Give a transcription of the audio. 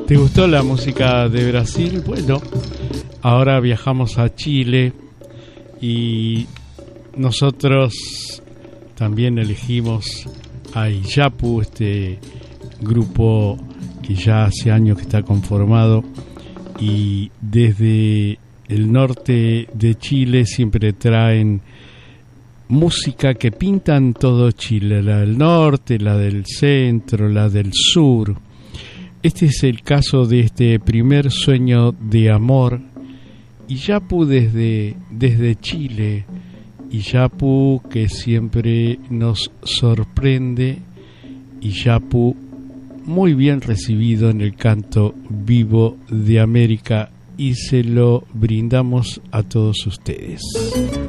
¿Te gustó la música de Brasil? Bueno, ahora viajamos a Chile y nosotros también elegimos a Iyapu, este grupo que ya hace años que está conformado, y desde el norte de Chile siempre traen música que pintan todo Chile, la del norte, la del centro, la del sur. Este es el caso de este primer sueño de amor. Iyapu desde Chile, Iyapu que siempre nos sorprende, Iyapu muy bien recibido en el canto vivo de América, y se lo brindamos a todos ustedes.